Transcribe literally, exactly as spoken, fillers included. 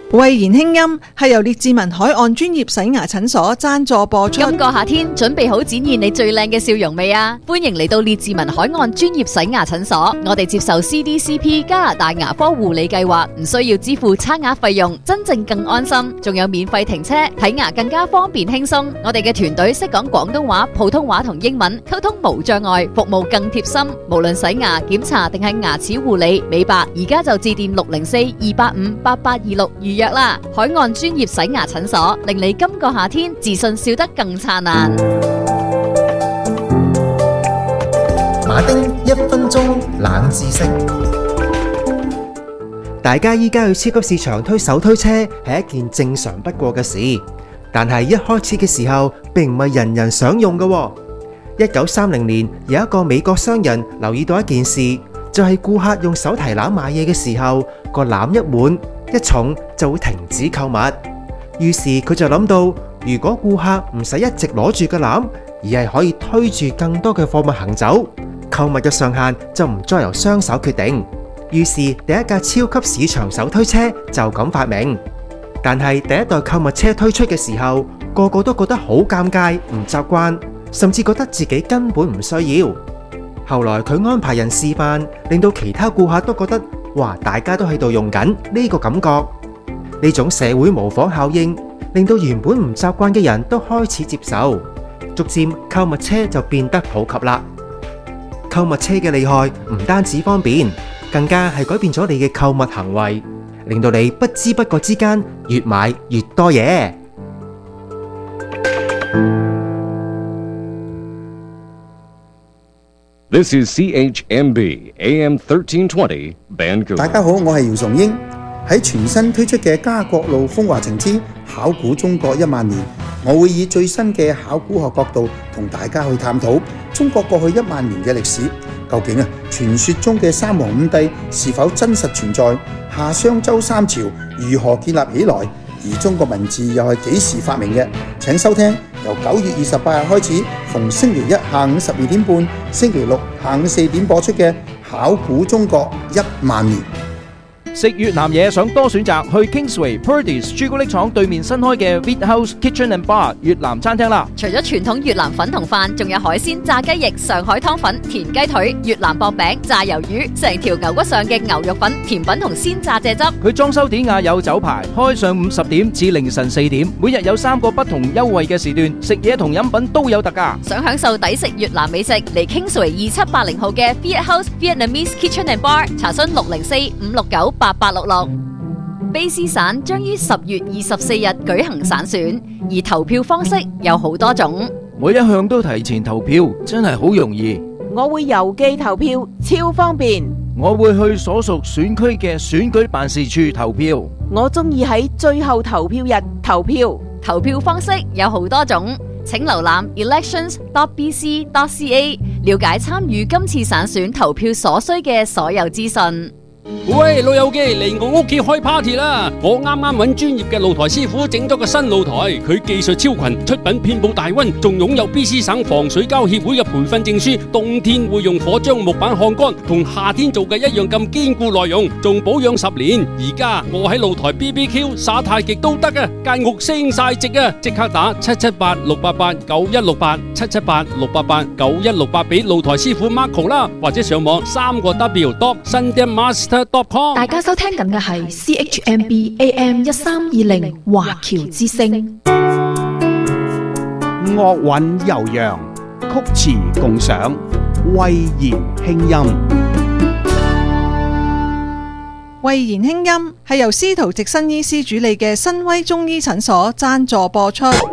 慧言輕音係由列治文海岸專業洗牙診所贊助播出。 今個夏天準備好展現你最靚嘅笑容未啊？歡迎嚟到列治文海岸專業洗牙診所，我哋接受 C D C P 加拿大牙科護理計劃，唔需要支付差額費用，真正更安心，仲有免費停車，睇牙更加方便輕鬆。我哋嘅團隊識講廣東話、普通話同英文，溝通無障礙，服務更貼心。無論洗牙、檢查定係牙齒護理、美白，而家就致電六零四二八五八八二六預約啦！海岸專業洗牙診所，令你今個夏天自信笑得更燦爛。 馬丁一分鐘冷知識。大家依家去超級市場推手推車係一件正常不過嘅事，但係一開始嘅時候並唔係人人想用嘅。一九三零年有一個美國商人留意到一件事，就係顧客用手提籃買嘢嘅時候，個籃一滿一重就會停止購物。於是佢就諗到，如果顧客唔使一直攞住個籃，而係可以推住更多嘅貨物行走，購物嘅上限就唔再由雙手決定。於是第一架超級市場手推車就咁發明。但係第一代購物車推出嘅時候，個個都覺得好尷尬，唔習慣，甚至覺得自己根本唔需要。後來佢安排人示範，令到其他顧客都覺得，哇！大家都喺度用緊呢個感覺，呢種社會模仿效應，令到原本唔習慣嘅人都開始接受，逐漸購物車就變得普及啦。購物車嘅厲害唔單止方便，更加係改變咗你嘅購物行為，令到你不知不覺之間越買越多嘢。 This is C H M B A M thirteen twenty Vancouver。 大家好，我係姚崇英。喺全新推出嘅家國路風華情之考古中國一萬年，我會以最新嘅考古學角度同大家去探討中國過去一萬年嘅歷史。究竟啊，傳說中嘅三皇五帝是否真實存在？夏商周三朝如何建立起來？而中國文字又係幾時發明嘅？請收聽由九月二十八日開始，逢星期一下午十二點半、星期六下午四點播出嘅《考古中國一萬年》。 食越南嘢想多選擇，去 Kingsway Purdey's 朱古力廠對面新開嘅 Beat House Kitchen and Bar 越南餐廳啦。 除咗傳統越南粉同飯，仲有海鮮、炸雞翼、上海湯粉、田雞腿、越南薄餅、炸魷魚，成條牛骨上嘅牛肉粉、甜品同鮮榨蔗汁。 佢裝修典雅有酒牌，開上午十點至凌晨四點，每日有三個不同優惠嘅時段，食嘢同飲品都有特價。 想享受抵食越南美食，嚟 Kingsway 二七八零號嘅 Beat House Vietnamese Kitchen and Bar 查詢六零四五六九八八六六。卑詩省將於十月二十四日舉行省選，而投票方式有好多種。 我一向都提前投票，真係好容易。 我會郵寄投票，超方便。 我會去所屬選區嘅選舉辦事處投票。 我中意喺最後投票日投票。 投票方式有好多種，請瀏覽 elections dot b c dot c a 了解參與今次省選投票所需嘅所有資訊。 喂，老友記，嚟我屋企開 party 啦！我啱啱揾專業嘅露台師傅整咗個新露台，佢技術超群，出品遍佈大溫，仲擁有 B C 省防水膠協會嘅培訓證書。冬天會用火將木板烘乾，同夏天做嘅一樣咁堅固耐用，仲保養十年。而家我喺露台 B B Q 耍太極都得啊，間屋升晒值啊！即刻打七七八六八八九一六八七七八六八八九一六八俾露台師傅 Marco 啦，或者上網三個 W dot sundaemaster。 大家收聽緊嘅係 C H M B A M 一三二零華僑之聲， 樂韻悠揚，曲詞共賞，慧言輕音。 慧言輕音係由司徒直新醫師主理嘅新威中醫診所贊助播出。